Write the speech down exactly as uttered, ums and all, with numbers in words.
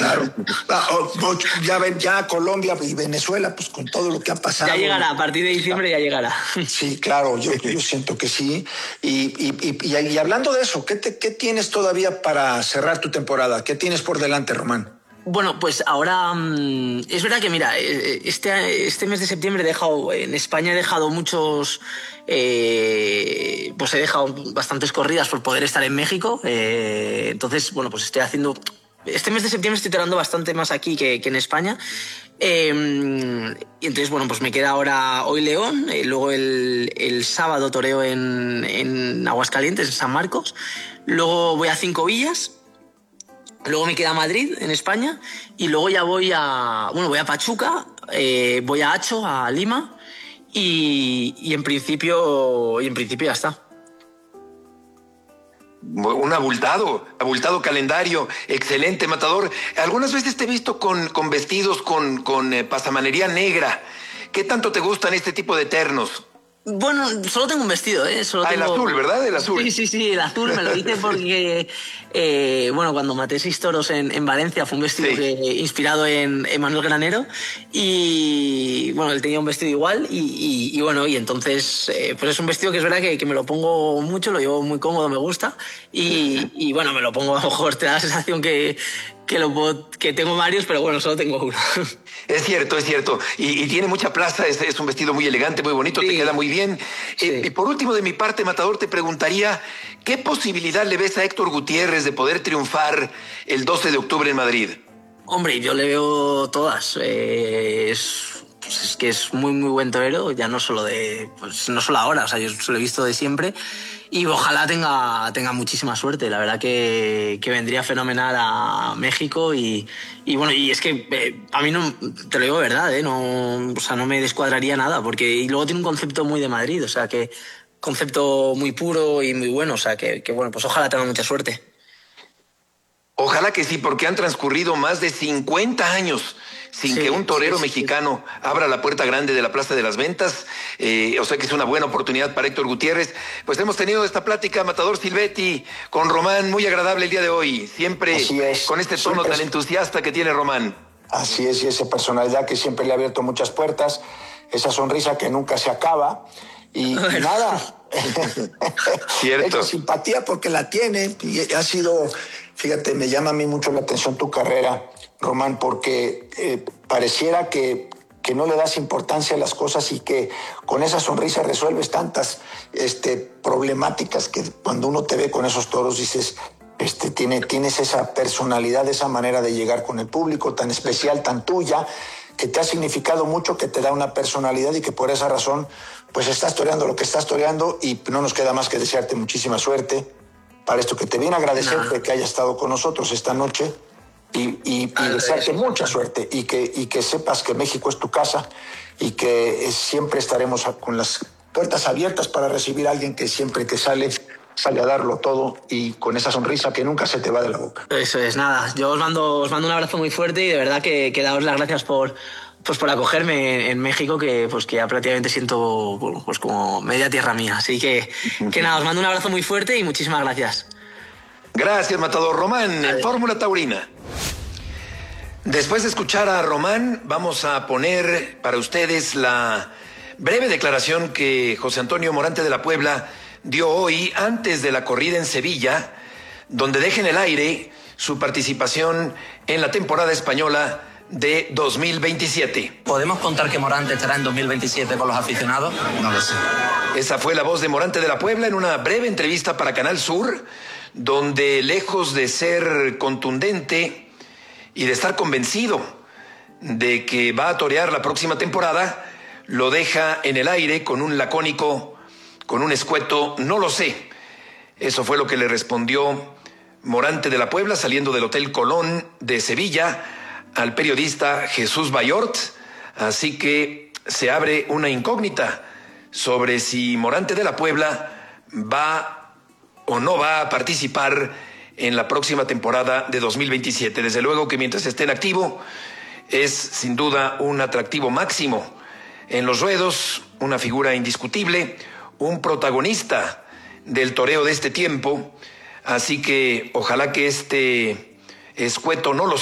Claro. Ah, oh, oh, ya ven, ya Colombia y Venezuela, pues con todo lo que ha pasado. Ya llegará, a partir de diciembre ya llegará. Sí, claro, yo, yo siento que sí. Y, y, y, y hablando de eso, ¿qué, te, ¿qué tienes todavía para cerrar tu temporada? ¿Qué tienes por delante, Román? Bueno, pues ahora mmm, es verdad que mira, este, este mes de septiembre he dejado, en España he dejado muchos, eh, pues he dejado bastantes corridas por poder estar en México, eh, entonces bueno, pues estoy haciendo, este mes de septiembre estoy tirando bastante más aquí que, que en España, eh, y entonces bueno, pues me queda ahora hoy León, eh, luego el, el sábado toreo en, en Aguascalientes, en San Marcos, luego voy a Cinco Villas. Luego me queda Madrid, en España, y luego ya voy a, bueno, voy a Pachuca, eh, voy a Acho, a Lima, y, y en principio, y en principio ya está. Un abultado, abultado calendario, excelente, Matador. Algunas veces te he visto con, con vestidos con, con eh, pasamanería negra. ¿Qué tanto te gustan este tipo de ternos? Bueno, solo tengo un vestido, ¿eh? Solo ah, tengo... el azul, ¿verdad? El azul. Sí, sí, sí, el azul me lo hice porque, eh, bueno, cuando maté seis toros en, en Valencia fue un vestido sí. que, inspirado en, en Manuel Granero y, bueno, él tenía un vestido igual y, y, y bueno, y entonces, eh, pues es un vestido que es verdad que, que me lo pongo mucho, lo llevo muy cómodo, me gusta y, y bueno, me lo pongo, a lo mejor te da la sensación que... Que, lo puedo, que tengo varios, pero bueno, solo tengo uno. Es cierto, es cierto. Y, y tiene mucha plaza, es, es un vestido muy elegante, muy bonito, sí. Te queda muy bien. Sí. Eh, y por último, de mi parte, Matador, te preguntaría, ¿qué posibilidad le ves a Héctor Gutiérrez de poder triunfar el doce de octubre en Madrid? Hombre, yo le veo todas. Eh, es, pues es que es muy, muy buen torero, ya no solo de, pues no solo ahora, o sea, yo se lo he visto de siempre. Y ojalá tenga, tenga muchísima suerte. La verdad que, que vendría fenomenal a México y, y bueno, y es que eh, a mí no, te lo digo de verdad, ¿eh? No, o sea, no me descuadraría nada, porque y luego tiene un concepto muy de Madrid, o sea, que concepto muy puro y muy bueno, o sea, que, que bueno, pues ojalá tenga mucha suerte. Ojalá que sí, porque han transcurrido más de cincuenta años sin sí, que un torero sí, sí, mexicano sí. abra la puerta grande de la Plaza de las Ventas. Eh, o sea que es una buena oportunidad para Héctor Gutiérrez. Pues hemos tenido esta plática, Matador Silvetti, con Román, muy agradable el día de hoy. Siempre con este tono siempre tan entusiasta que tiene Román. Así es, y esa personalidad que siempre le ha abierto muchas puertas, esa sonrisa que nunca se acaba. Y, y nada, cierto. Esa simpatía porque la tiene y ha sido, fíjate, me llama a mí mucho la atención tu carrera, Román, porque eh, pareciera que, que no le das importancia a las cosas y que con esa sonrisa resuelves tantas este, problemáticas que cuando uno te ve con esos toros dices, este, tiene, tienes esa personalidad, esa manera de llegar con el público tan especial, tan tuya, que te ha significado mucho, que te da una personalidad y que por esa razón pues estás toreando lo que estás toreando y no nos queda más que desearte muchísima suerte para esto que te viene a agradecerte nah. que hayas estado con nosotros esta noche y, y, y desearte mucha suerte y que, y que sepas que México es tu casa y que siempre estaremos con las puertas abiertas para recibir a alguien que siempre que sale sale a darlo todo y con esa sonrisa que nunca se te va de la boca. Eso es, nada, yo os mando, os mando un abrazo muy fuerte y de verdad que, que daos las gracias por, pues por acogerme en México, que pues que ya prácticamente siento pues como media tierra mía, así que, que nada, os mando un abrazo muy fuerte y muchísimas gracias. Gracias, Matador. Román, en Fórmula Taurina. Después de escuchar a Román, vamos a poner para ustedes la breve declaración que José Antonio Morante de la Puebla dio hoy antes de la corrida en Sevilla, donde deja en el aire su participación en la temporada española de dos mil veintisiete. ¿Podemos contar que Morante estará en dos mil veintisiete con los aficionados? No lo sé. Esa fue la voz de Morante de la Puebla en una breve entrevista para Canal Sur, donde lejos de ser contundente y de estar convencido de que va a torear la próxima temporada, lo deja en el aire con un lacónico, con un escueto, no lo sé. Eso fue lo que le respondió Morante de la Puebla saliendo del Hotel Colón de Sevilla al periodista Jesús Bayort. Así que se abre una incógnita sobre si Morante de la Puebla va o no va a participar en la próxima temporada de dos mil veintisiete. Desde luego que mientras esté en activo es sin duda un atractivo máximo en los ruedos, una figura indiscutible, un protagonista del toreo de este tiempo, así que ojalá que este escueto no lo